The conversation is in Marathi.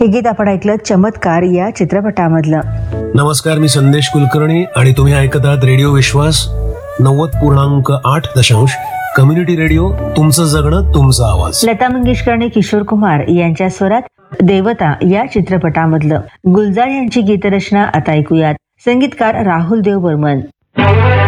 हे गीत आपण ऐकलं चमत्कार या चित्रपटामधलं. नमस्कार, मी संदेश कुलकर्णी आणि तुम्ही ऐकत आहात रेडिओ विश्वास 90.8 कम्युनिटी रेडिओ. तुमचं जगणं तुमचा आवाज. लता मंगेशकर आणि किशोर कुमार यांच्या स्वरात देवता या चित्रपटामधलं गुलजार यांची गीतरचना आता ऐकूयात. संगीतकार राहुल देव बर्मन.